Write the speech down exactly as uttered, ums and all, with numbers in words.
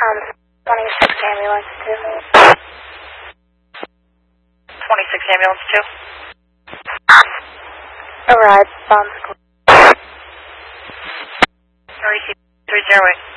Um, twenty-six ambulance two. twenty-six ambulance two. Arrived, bomb squad. R E C three zero eight.